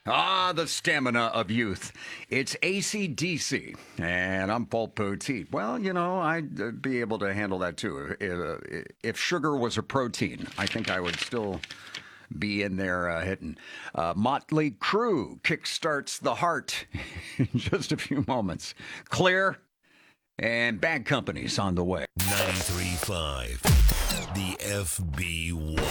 Ah, the stamina of youth. It's AC/DC, and I'm Paul Poteet. Well, I'd be able to handle that too. If sugar was a protein, I think I would still be in there hitting. Motley Crue kickstarts the heart in just a few moments. Clear and Bad Company's on the way. 93.5, the FB1.